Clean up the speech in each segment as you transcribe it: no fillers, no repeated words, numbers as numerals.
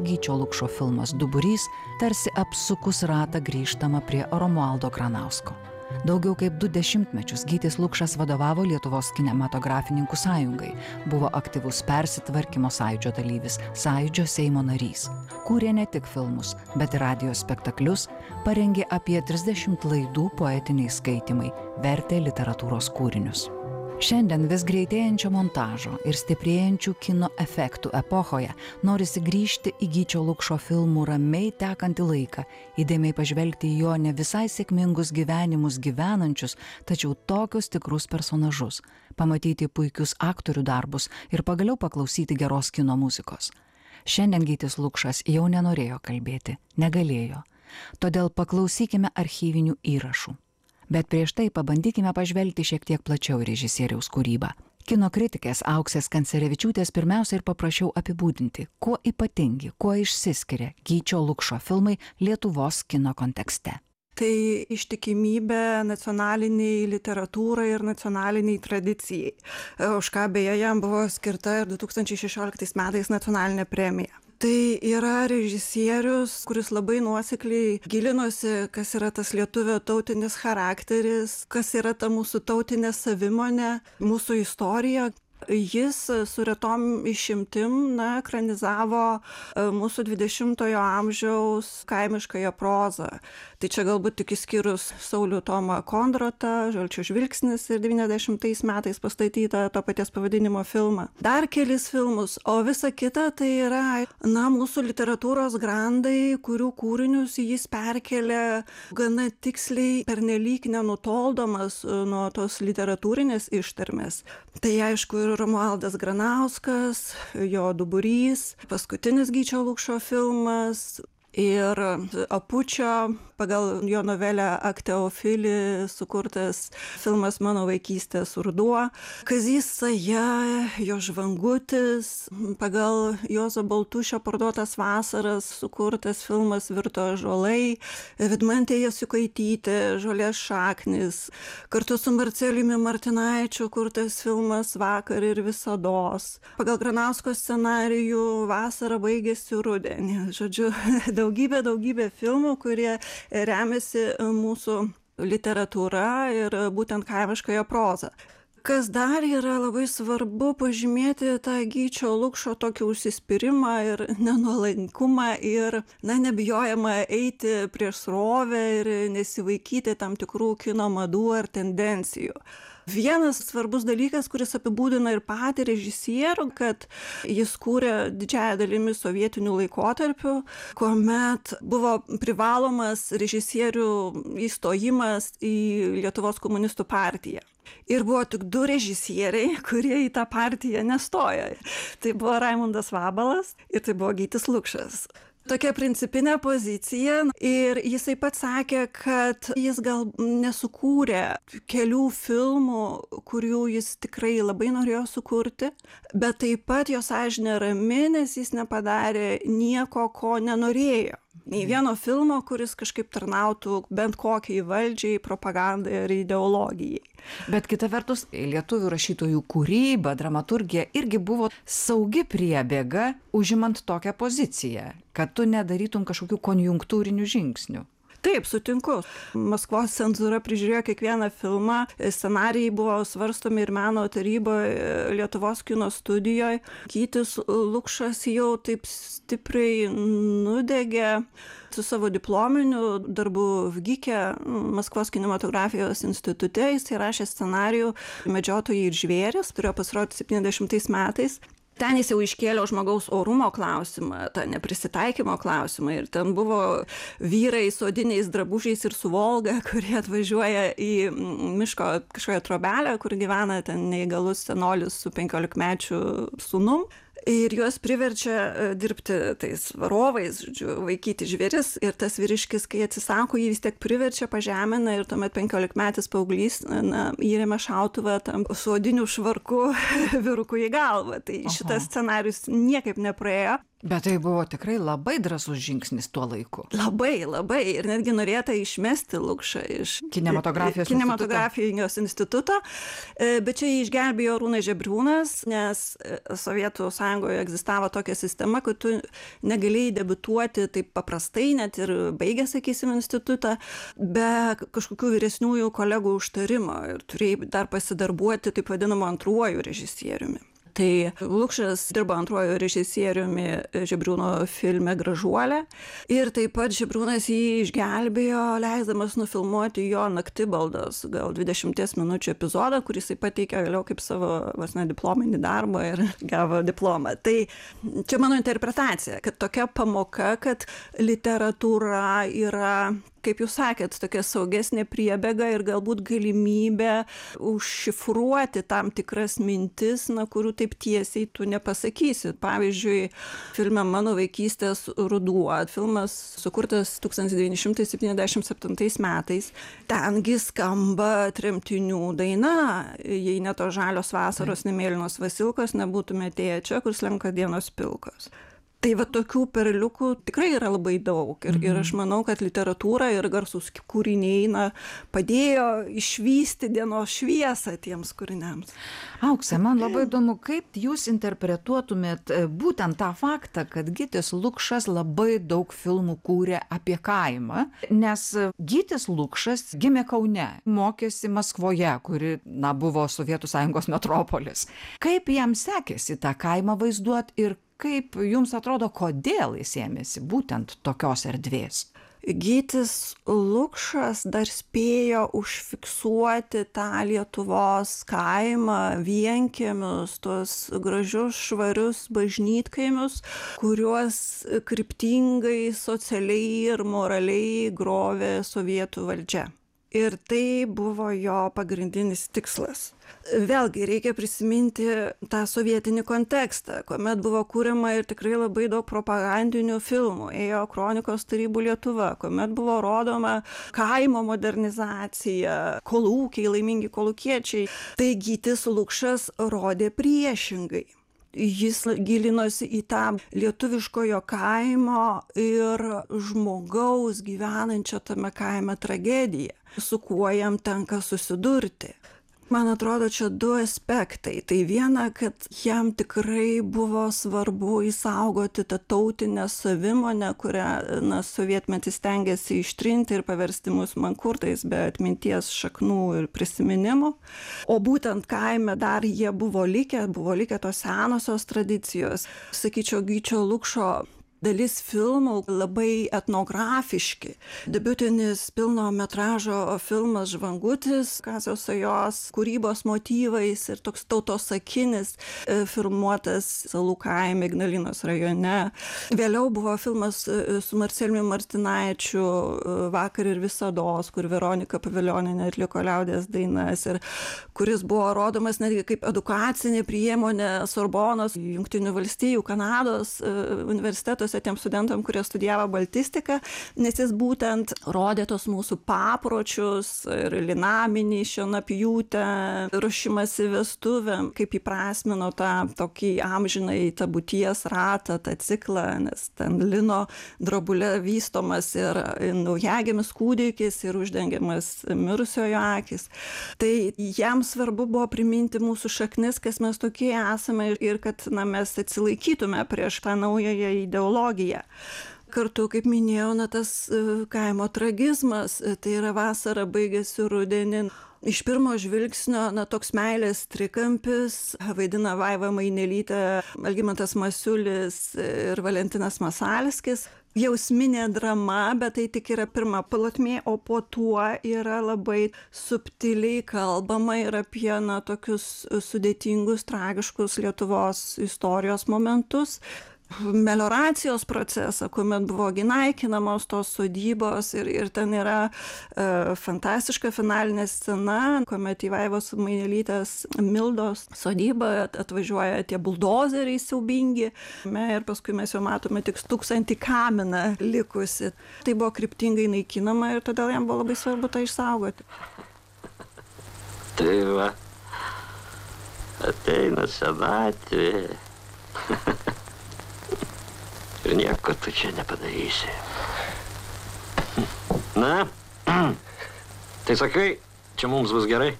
Gyčio Lukšo filmas Duburys tarsi apsukus ratą grįžtama prie Romualdo Granausko. Daugiau kaip 2 dešimtmečius Gytis Lukšas vadovavo Lietuvos kinematografininkų sąjungai, buvo aktyvus persitvarkymo sąjūdžio dalyvis, sąjūdžio Seimo narys. Kūrė ne tik filmus, bet ir radijo spektaklius, parengė apie 30 laidų poetiniai skaitymai, vertė literatūros kūrinius. Šiandien vis greitėjančio montažo ir stiprėjančių kino efektų epochoje norisi grįžti į Gyčio Lukšo filmų ramiai tekantį laiką, įdėmiai pažvelgti į jo ne visai sėkmingus gyvenimus gyvenančius, tačiau tokius tikrus personažus, pamatyti puikius aktorių darbus ir pagaliau paklausyti geros kino muzikos. Šiandien Gytis Lukšas jau nenorėjo kalbėti, negalėjo. Todėl paklausykime archyvinių įrašų. Bet prieš tai pabandykime pažvelgti šiek tiek plačiau režisieriaus kūrybą. Kino kritikės Auksės Kancerevičiūtės pirmiausia ir paprašiau apibūdinti, kuo ypatingi, kuo išsiskiria Gyčio Lukšo filmai Lietuvos kino kontekste. Tai ištikimybė nacionaliniai literatūrai ir nacionaliniai tradicijai, už ką beje jam buvo skirta ir 2016 metais nacionalinė premija. Tai yra režisierius, kuris labai nuosekliai gilinosi, kas yra tas lietuvio tautinis charakteris, kas yra ta mūsų tautinė savimonė, mūsų istorija. Jis su retom išimtim ekranizavo mūsų 20-ojo amžiaus kaimiškąją prozą. Tai čia galbūt tik išskyrus Saulių Tomą Kondrotą, Žalčio žvilgsnis ir 90 metais pastatytą to paties pavadinimo filmą. Dar kelis filmus, o visa kita tai yra mūsų literatūros grandai, kurių kūrinius jis perkelė gana tiksliai, pernelyg nenutoldamas nuo tos literatūrinės ištarmės. Tai aišku ir Romualdas Granauskas, jo Duburys, paskutinis Gyčio Lukšo filmas ir Apučio pagal jo novelę Akteofilį sukurtas filmas Mano vaikystės ruduo, Kazys Saja, jo Žvangutis, pagal Juozo Baltušio Parduotas vasaras sukurtas filmas Virto ąžuolai, Vidmantė Jasiukaitytė, Žolės šaknys, kartu su Marcelijumi Martinaičiu kurtas filmas Vakar ir visados, pagal Granausko scenarijų Vasara baigėsi rudenį. Žodžiu, daugybė filmų, kurie remiasi mūsų literatūra ir būtent kaimiškąją prozą. Kas dar yra labai svarbu pažymėti tą Gyčio Lukšo tokį užsispyrimą ir nenuolankumą ir nebijojimą eiti prieš srovę ir nesivaikyti tam tikrų kino madų ar tendencijų. Vienas svarbus dalykas, kuris apibūdina ir patį režisierių, kad jis kūrė didžiąją dalimi sovietinių laikotarpių, kuomet buvo privalomas režisierių įstojimas į Lietuvos komunistų partiją. Ir buvo tik 2 režisieriai, kurie į tą partiją nestojo. Tai buvo Raimundas Vabalas ir tai buvo Gytis Lukšas. Tokia principinė pozicija ir jisai pats sakė, kad jis gal nesukūrė kelių filmų, kurių jis tikrai labai norėjo sukurti, bet taip pat jo sąžinė rami, nes jis nepadarė nieko, ko nenorėjo. Nei vieno filmo, kuris kažkaip tarnautų bent kokiai valdžiai, propagandai ar ideologijai. Bet kita vertus, lietuvių rašytojų kūryba, dramaturgija irgi buvo saugi priebėga užimant tokią poziciją, kad tu nedarytum kažkokių konjunktūrinių žingsnių. Taip, sutinku. Maskvos cenzūra prižiūrėjo kiekvieną filmą, scenarijai buvo svarstomi ir meno taryboje Lietuvos kino studijoje. Gytis Lukšas jau taip stipriai nudegė su savo diplominiu darbu Vgike, Maskvos kinematografijos institute. Jis rašė scenarijų Medžiotojai ir žvėrys, turėjo pasirodyti 70 metais. Ten jis jau iškėlė žmogaus orumo klausimą, tą neprisitaikymo klausimą ir ten buvo vyrai su odiniais drabužiais ir su Volga, kurie atvažiuoja į miško kažkokią trobelę, kur gyvena ten neįgalus senolis su 15-mečiu sūnum. Ir juos priverčia dirbti tais varovais, žodžiu, vaikyti žvėris. Ir tas vyriškis, kai atsisako, jį vis tiek priverčia, pažemina ir tuomet 15-metis paauglys įremia šautuvą tam su odiniu švarku vyrukui į galvą. Tai šitas scenarius niekaip nepraėjo. Bet tai buvo tikrai labai drąsus žingsnis tuo laiku. Labai, labai. Ir netgi norėta išmesti Lukšą iš kinematografijos instituto. Bet čia jį išgelbėjo Arūnas Žebriūnas, nes Sovietų Sąjungoje egzistavo tokia sistema, kad tu negalėjai debiutuoti taip paprastai, net ir baigę, sakysim, institutą, be kažkokių vyresniųjų kolegų užtarimo ir turėjai dar pasidarbuoti taip vadinamu antruoju režisieriumi. Tai Lukšas dirbo antruoju režisieriumi Žebriūno filme Gražuolė ir taip pat Žebriūnas jį išgelbėjo, leisdamas nufilmuoti jo Naktibaldos, gal 20 minučių epizodą, kuris jis pateikė vėliau kaip savo diplominį darbą ir gavo diplomą. Tai čia mano interpretacija, kad tokia pamoka, kad literatūra yra, kaip jūs sakėt, tokia saugesnė priebėga ir galbūt galimybė užšifruoti tam tikras mintis, kurių taip tiesiai tu nepasakysi. Pavyzdžiui, filme Mano vaikystės ruduo, filmas sukurtas 1977 metais, tengi skamba tremtinių daina, jei ne to žalios vasaros, ne mėlynos vasilkos, nebūtume tėčio, kur slenka dienos pilkos. Tai va tokių perliukų tikrai yra labai daug ir aš manau, kad literatūra ir garsūs kūriniai padėjo išvysti dienos šviesą tiems kūriniams. Aukse, man labai įdomu, kaip jūs interpretuotumėt būtent tą faktą, kad Gytis Lukšas labai daug filmų kūrė apie kaimą, nes Gytis Lukšas gimė Kaune, mokėsi Maskvoje, kuri, buvo Sovietų Sąjungos metropolis. Kaip jam sekėsi tą kaimą vaizduot ir kaip jums atrodo, kodėl jis ėmėsi būtent tokios erdvės? Gytis Lukšas dar spėjo užfiksuoti tą Lietuvos kaimą, vienkiemius, tuos gražius, švarius bažnytkaimius, kuriuos kryptingai, socialiai ir moraliai grovė sovietų valdžia. Ir tai buvo jo pagrindinis tikslas. Vėlgi reikia prisiminti tą sovietinį kontekstą, kuomet buvo kūriama ir tikrai labai daug propagandinių filmų. Ėjo Kronikos tarybų Lietuva, kuomet buvo rodoma kaimo modernizacija, kolūkiai, laimingi kolūkiečiai. Tai Gytis Lukšas rodė priešingai. Jis gilinosi į tą lietuviškojo kaimo ir žmogaus gyvenančio tame kaime tragediją, su kuo jam tenka susidurti. Man atrodo, čia du aspektai. Tai viena, kad jam tikrai buvo svarbu išsaugoti tą tautinę savimonę, kurią sovietmetis stengiasi ištrinti ir paversti mus mankurtais be atminties šaknų ir prisiminimų. O būtent kaime dar jie buvo likę tos senosios tradicijos. Sakyčiau, Gyčio Lukšo dalis filmų labai etnografiški. Debiutinis pilno metražo filmas Žvangutis, Kazio Sajos kūrybos motyvais ir toks tautosakinis, filmuotas Salų kaime Ignalinos rajone. Vėliau buvo filmas su Marcelijumi Martinaičiu Vakar ir visados, kur Veronika Pavilionienė atliko liaudies dainas ir kuris buvo rodomas netgi kaip edukacinė priemonė Sorbonos, Jungtinių valstijų, Kanados universitetuose tiem studentam, kurie studijavo baltistiką, nes jis būtent rodė tos mūsų papročius ir linaminį, šienapjūtę, ruošimąsi vestuvėm, kaip įprasmino tą tokį amžinai tą būties ratą, tą ciklą, nes ten lino drobulė vystomas ir naujagimis kūdikis ir uždengiamas mirusiojo akis. Tai jam svarbu buvo priminti mūsų šaknis, kas mes tokie esame ir kad mes atsilaikytume prieš tą naująją ideologiją. Kartu, kaip minėjau, tas kaimo tragizmas, tai yra vasara baigėsi rudenį. Iš pirmo žvilgsnio, toks meilės trikampis, vaidina Vaiva Mainelytė, Algimantas Masiulis ir Valentinas Masalskis. Jausminė drama, bet tai tik yra pirma plotmė, o po tuo yra labai subtiliai kalbama ir apie tokius sudėtingus, tragiškus Lietuvos istorijos momentus. Melioracijos procesą, kuomet buvo naikinamos tos sodybos ir ten yra fantastiška finalinė scena, kuomet į Vaivos Mainelytės Mildos sodybą atvažiuoja tie buldozeriai siaubingi ir paskui mes jau matome tik 1000 kaminą likusi. Tai buvo kryptingai naikinama ir todėl jam buvo labai svarbu tą išsaugoti. Tai va, ateina senatvė. Ir nieko tu čia nepadarysi. Na, tai sakai, čia mums bus gerai?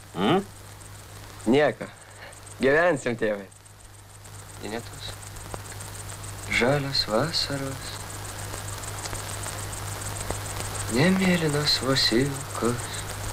Nieko. Gyvensim, tėvai. į lietus. Žalios vasaros, nemėlynos vosilkos,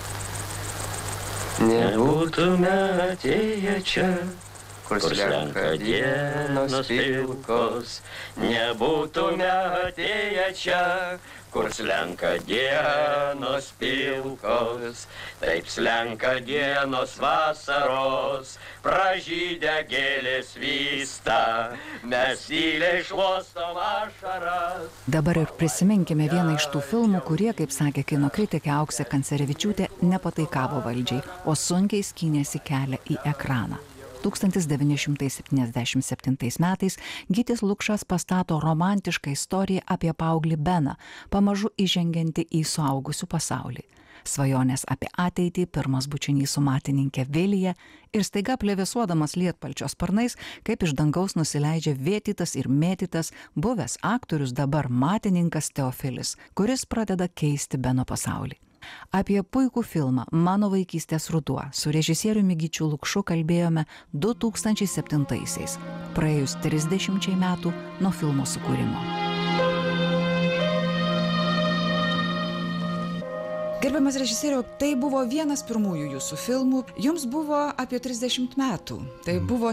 nebūtume atėję čia, kur slenka dienos pilkos, nebūtume atėję čia, kur slenka dienos pilkos, taip slenka dienos vasaros, pražydę gėlės vysta, mes tyliai šluostom ašaras. Dabar ir prisiminkime vieną iš tų filmų, kurie, kaip sakė kino kritikė Auksė Kancerevičiūtė, nepataikavo valdžiai, o sunkiai skynėsi kelią į ekraną. 1977 metais Gytis Lukšas pastato romantišką istoriją apie paauglį Beną, pamažu įžengiantį į suaugusių pasaulį. Svajonės apie ateitį, pirmas bučinys su matininkė Vilija ir staiga plevėsuodamas lietpalčio sparnais, kaip iš dangaus nusileidžia vėtytas ir mėtytas buvęs aktorius, dabar matininkas Teofilis, kuris pradeda keisti Beno pasaulį. Apie puikų filmą Mano vaikystės ruduo su režisieriumi Gyčiu Lukšu kalbėjome 2007-aisiais, praėjus 30 metų nuo filmo sukūrimo. Gerbiamas režisieriau, tai buvo vienas pirmųjų jūsų filmų. Jums buvo apie 30 metų. Tai buvo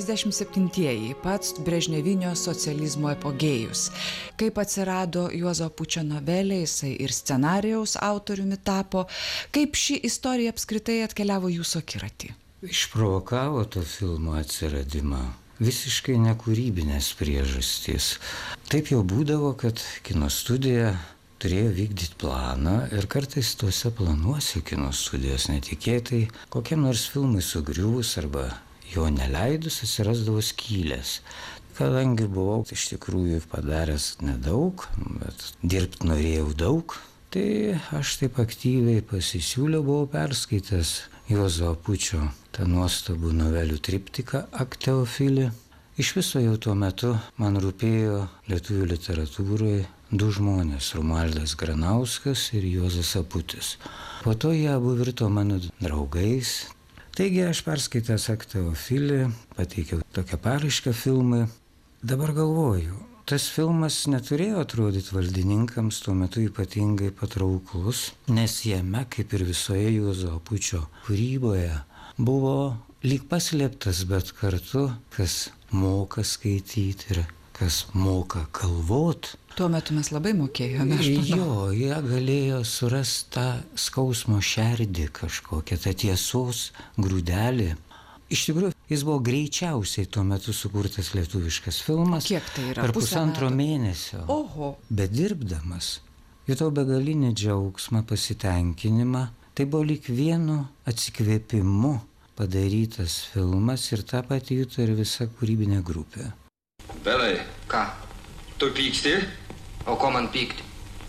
77-ieji, pats brežnevinio socializmo epogėjus. Kaip atsirado Juozo Apučio novelė, jisai ir scenarijaus autoriumi tapo. Kaip ši istorija apskritai atkeliavo jūsų akiratį? Išprovokavo to filmo atsiradimą visiškai nekūrybinės priežastys. Taip jau būdavo, kad kino studija turėjo vykdyti planą ir kartais tuose planuose kino studijos netikėtai kokiam nors filmui sugriuvus arba jo neleidus atsirasdavo skylės. Kadangi buvau iš tikrųjų padaręs nedaug, bet dirbti norėjau daug, tai aš taip aktyviai pasisiūliau, buvau perskaitęs Juozo Apučio tą nuostabų novelių triptiką Ak Teofili. Iš viso jau tuo metu man rūpėjo lietuvių literatūroje du žmonės, Romualdas Granauskas ir Juozas Aputis. Po to jie abu virto mano draugais. Taigi aš perskaitęs Ak Teofili, pateikiau tokią paraišką filmui. Dabar galvoju, tas filmas neturėjo atrodyti valdininkams tuo metu ypatingai patrauklus, nes jame, kaip ir visoje Juozo Apučio kūryboje, buvo lyg paslėptas, bet kartu, kas moka skaityti ir kas moka galvot. Tuo metu mes labai mokėjome. Jo, jie galėjo surasti tą skausmo šerdį kažkokią, tą tiesos grūdelį. Iš tikrųjų, jis buvo greičiausiai tuo metu sukurtas lietuviškas filmas. Kiek tai yra? Per pusantro mėnesio. Oho. Bet dirbdamas, jutau begalinį džiaugsmą, pasitenkinimą. Tai buvo lyg vienu atsikvėpimu padarytas filmas ir tą patį juto ir visa kūrybinė grupė. Benai. Ką? Tu pyksti? O ko man pykti?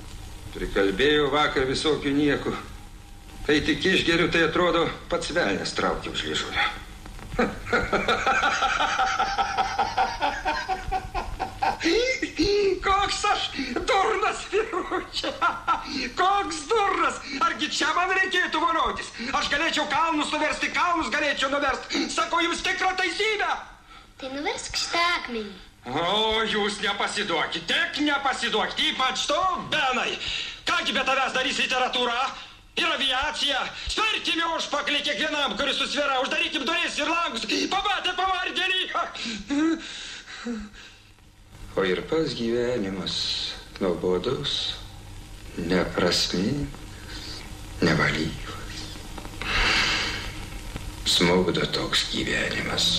Prikalbėjau vakar visokių niekų. Kai tik išgeriu, tai atrodo pats velnias traukia už liežuvio. Koks aš durnas, vyručia! Koks durnas! Argi čia man reikėtų voliotis? Aš galėčiau kalnus nuversti, kalnus galėčiau nuversti. Sakau jums tikrą teisybę! Tai nuversk šitą akmenį. O, jūs nepasiduokit, tik nepasiduokit, ypač tu, Benai. Kągi be tavęs darys literatūra ir aviacija? Sverkime užpakalį kiekvienam, kuris susvira, uždarykim duris ir langus, pamatė pavargėlį. O ir pats gyvenimas nuobodus, neprasmingas, nevalyvas. Smauda toks gyvenimas.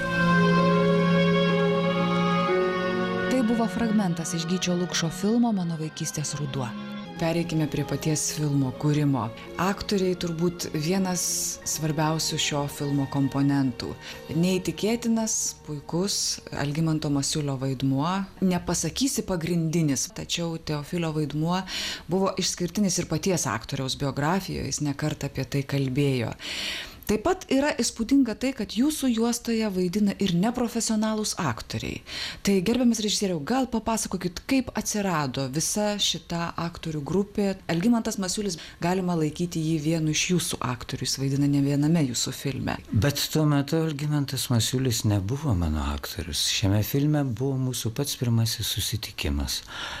Tai buvo fragmentas iš Gyčio Lukšo filmo Mano vaikystės ruduo. Pereikime prie paties filmo kūrimo. Aktoriai turbūt vienas svarbiausių šio filmo komponentų. Neįtikėtinas, puikus Algimanto Masiulio vaidmuo. Nepasakysi pagrindinis, tačiau Teofilio vaidmuo buvo išskirtinis ir paties aktoriaus biografijoje, jis ne kartą apie tai kalbėjo. Taip pat yra įspūdinga tai, kad jūsų juostoje vaidina ir neprofesionalūs aktoriai. Tai gerbiamas režisieriau, gal papasakokit, kaip atsirado visa šita aktorių grupė. Algimantas Masiulis, galima laikyti jį vienu iš jūsų aktorių, jis vaidina ne viename jūsų filme. Bet tuo metu Algimantas Masiulis nebuvo mano aktorius. Šiame filme buvo mūsų pats pirmasis susitikimas.